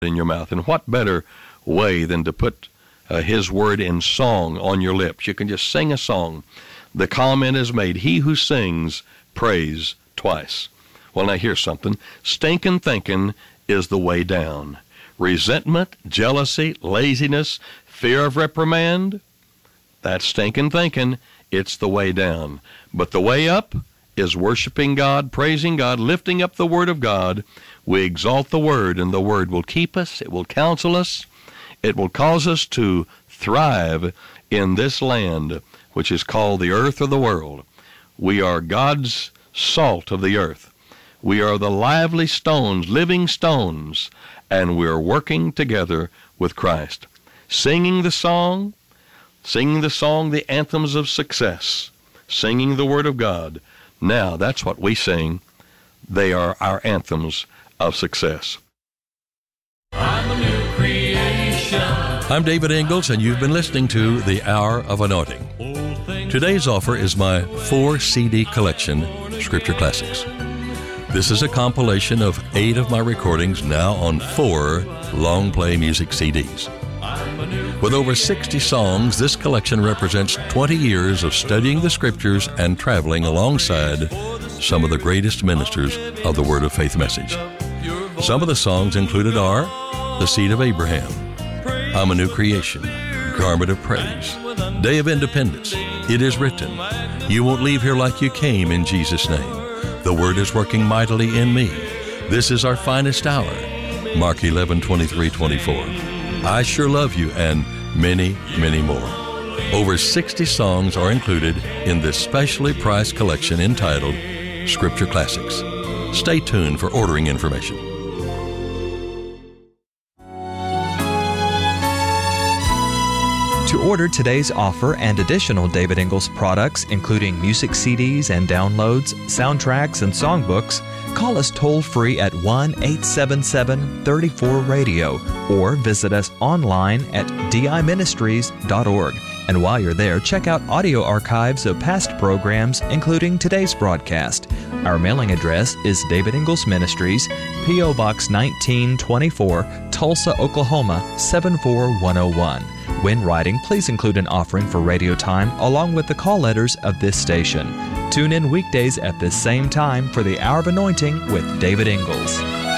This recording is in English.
in your mouth. And what better way than to put His Word in song on your lips? You can just sing a song. The comment is made, he who sings prays twice. Well, now here's something. Stinking thinking is the way down. Resentment, jealousy, laziness, fear of reprimand, that's stinking thinking. It's the way down. But the way up is worshiping God, praising God, lifting up the Word of God. We exalt the Word, and the Word will keep us. It will counsel us. It will cause us to thrive in this land, which is called the earth or the world. We are God's salt of the earth. We are the lively stones, living stones, and we're working together with Christ. Singing the song, the anthems of success, singing the Word of God. Now, that's what we sing. They are our anthems of success. I'm a new creation. I'm David Ingalls, and you've been listening to The Hour of Anointing. Today's offer is my 4-CD collection, Scripture Classics. This is a compilation of 8 of my recordings, now on 4 long-play music CDs. With over 60 songs, this collection represents 20 years of studying the Scriptures and traveling alongside some of the greatest ministers of the Word of Faith message. Some of the songs included are The Seed of Abraham, I'm a New Creation, Garment of Praise, Day of Independence, It Is Written, You Won't Leave Here Like You Came, in Jesus' name, The Word is Working Mightily in Me, This Is Our Finest Hour, Mark 11:23-24, I Sure Love You, and many, many more. Over 60 songs are included in this specially priced collection entitled Scripture Classics. Stay tuned for ordering information. To order today's offer and additional David Ingalls products, including music CDs and downloads, soundtracks, and songbooks, call us toll-free at 1-877-34-RADIO or visit us online at diministries.org. And while you're there, check out audio archives of past programs, including today's broadcast. Our mailing address is David Ingalls Ministries, P.O. Box 1924, Tulsa, Oklahoma 74101. When writing, please include an offering for radio time along with the call letters of this station. Tune in weekdays at this same time for the Hour of Anointing with David Ingalls.